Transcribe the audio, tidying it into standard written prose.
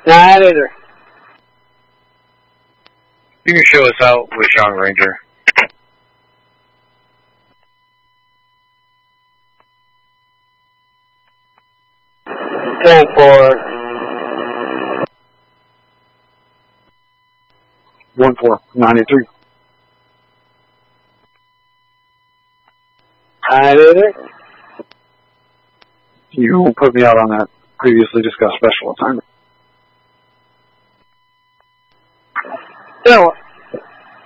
Not either. You can show us out with Young Ranger. 10-4. 1-4. 93. Not either. You put me out on that previously discussed special assignment. No,